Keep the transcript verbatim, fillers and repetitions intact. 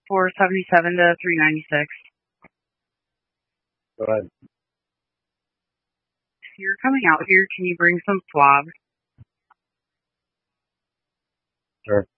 four seventy-seven to three ninety-six. Go ahead. If you're coming out here, can you bring some swabs? Sure.